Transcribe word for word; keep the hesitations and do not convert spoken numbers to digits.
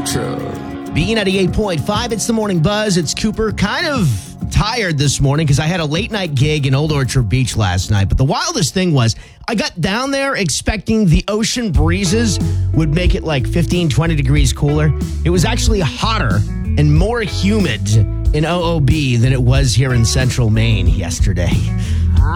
True. B ninety-eight point five, it's the Morning Buzz. It's Cooper. Kind of tired this morning because I had a late night gig in Old Orchard Beach last night. But the wildest thing was I got down there expecting the ocean breezes would make it like fifteen, twenty degrees cooler. It was actually hotter and more humid in O O B than it was here in central Maine yesterday.